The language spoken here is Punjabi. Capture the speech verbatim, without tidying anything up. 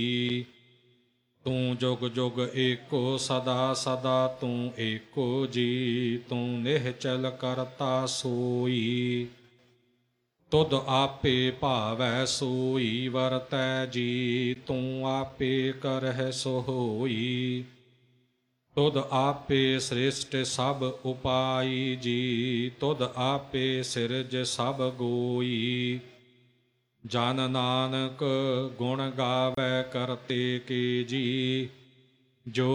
ਤੂੰ ਜੁਗ ਜੁਗ ਏਕੋ ਸਦਾ ਸਦਾ ਤੂੰ ਏਕੋ ਜੀ। ਤੂੰ ਨਿਹਚਲ ਕਰਤਾ ਸੋਈ, ਤੁਧ ਆਪੇ ਭਾਵੈ ਸੋਈ ਵਰਤੈ ਜੀ। ਤੂੰ ਆਪੇ ਕਰਹਿ ਸੋ ਹੋਈ, ਤੁਧ ਆਪੇ ਸ੍ਰਿਸ਼ਟ ਸਭ ਉਪਾਈ ਜੀ। ਤੁਧ ਆਪੇ ਸਿਰਜ ਸਭ ਗੋਈ, ਜਨ ਨਾਨਕ ਗੁਣ ਗਾਵੈ ਕਰਤੇ ਕੇ ਜੀ। ਜੋ